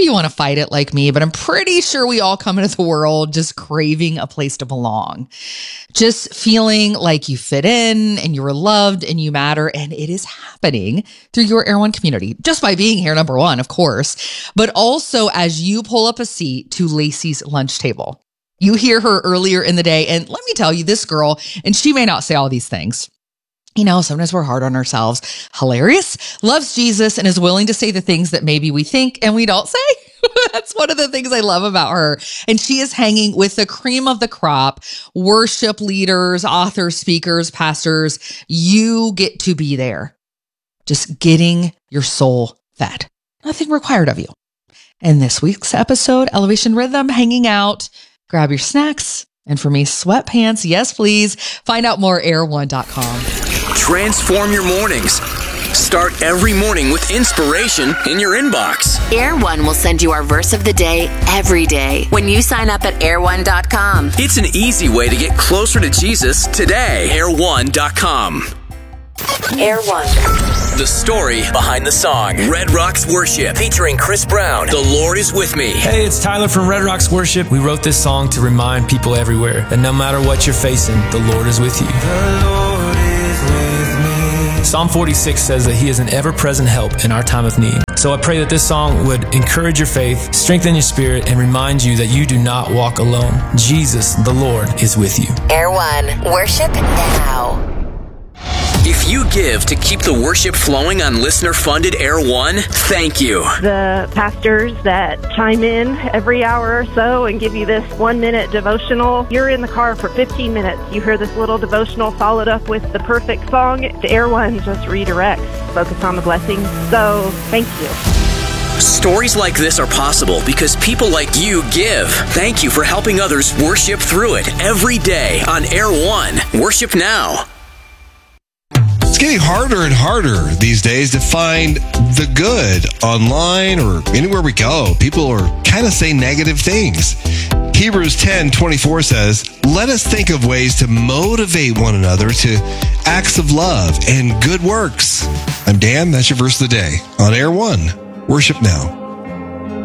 you want to fight it like me, but I'm pretty sure we all come into the world just craving a place to belong. Just feeling like you fit in and you're loved and you matter. And it is happening through your Air One community, just by being here, number one, of course, but also as you pull up a seat to Lacey's lunch table. You hear her earlier in the day, and let me tell you, this girl, and she may not say all these things. You know, sometimes we're hard on ourselves. Hilarious, loves Jesus, and is willing to say the things that maybe we think and we don't say. That's one of the things I love about her. And she is hanging with the cream of the crop, worship leaders, authors, speakers, pastors. You get to be there, just getting your soul fed. Nothing required of you. In this week's episode, Elevation Rhythm, hanging out. Grab your snacks, and for me, sweatpants. Yes, please. Find out more, air1.com. Transform your mornings. Start every morning with inspiration in your inbox. Air One will send you our verse of the day every day when you sign up at air1.com. It's an easy way to get closer to Jesus today. air1.com. Air One. The story behind the song. Red Rocks Worship, featuring Chris Brown. The Lord is with me. Hey, it's Tyler from Red Rocks Worship. We wrote this song to remind people everywhere that no matter what you're facing, the Lord is with you. The Lord is with me. Psalm 46 says that He is an ever-present help in our time of need. So I pray that this song would encourage your faith, strengthen your spirit, and remind you that you do not walk alone. Jesus, the Lord, is with you. Air One. Worship now. If you give to keep the worship flowing on listener-funded Air One, thank you. The pastors that chime in every hour or so and give you this 1-minute devotional. You're in the car for 15 minutes. You hear this little devotional followed up with the perfect song. The Air One just redirects. Focus on the blessings. So, thank you. Stories like this are possible because people like you give. Thank you for helping others worship through it every day on Air One. Worship now. It's getting harder and harder these days to find the good online or anywhere we go. People are kind of saying negative things. Hebrews 10:24 says, "Let us think of ways to motivate one another to acts of love and good works." I'm Dan. That's your verse of the day on Air One. Worship now.